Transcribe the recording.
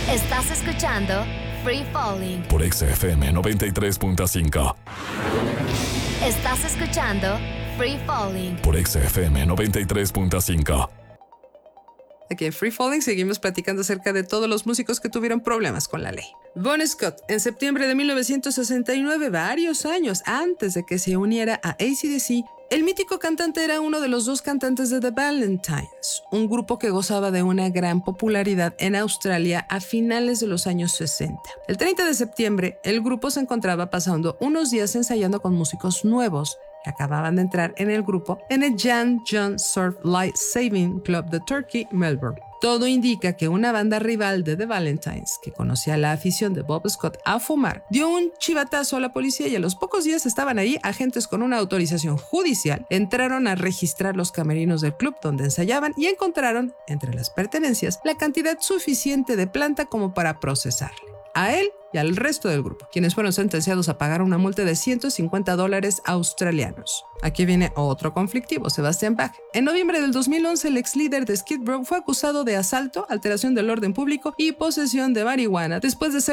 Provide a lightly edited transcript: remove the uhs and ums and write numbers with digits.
Estás escuchando Free Falling por XFM 93.5. Estás escuchando Free Falling por XFM 93.5. Aquí en Free Falling seguimos platicando acerca de todos los músicos que tuvieron problemas con la ley. Bon Scott, en septiembre de 1969, varios años antes de que se uniera a AC/DC, el mítico cantante era uno de los dos cantantes de The Valentines, un grupo que gozaba de una gran popularidad en Australia a finales de los años 60. El 30 de septiembre, el grupo se encontraba pasando unos días ensayando con músicos nuevos que acababan de entrar en el grupo en el Jan John Surf Life Saving Club de Turkey, Melbourne. Todo indica que una banda rival de The Valentines, que conocía la afición de Bob Scott a fumar, dio un chivatazo a la policía y a los pocos días estaban ahí agentes con una autorización judicial, entraron a registrar los camerinos del club donde ensayaban y encontraron, entre las pertenencias, la cantidad suficiente de planta como para procesarle a él y al resto del grupo, quienes fueron sentenciados a pagar una multa de $150 australianos. Aquí viene otro conflictivo, Sebastian Bach. En noviembre del 2011, el ex líder de Skid Row fue acusado de asalto, alteración del orden público y posesión de marihuana después de ser